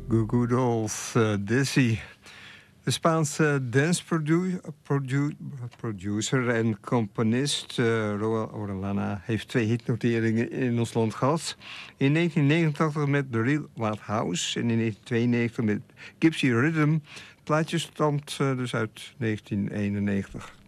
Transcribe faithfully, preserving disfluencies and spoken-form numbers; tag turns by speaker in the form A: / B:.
A: Good old uh, Dizzy. De Spaanse dance produ produ producer en componist uh, Raúl Orellana heeft twee hitnoteringen in ons land gehad. In negentien negenentachtig met The Real Wild House en in negentien tweeënnegentig met Gypsy Rhythm. Het plaatje stamt uh, dus uit negentien eenennegentig.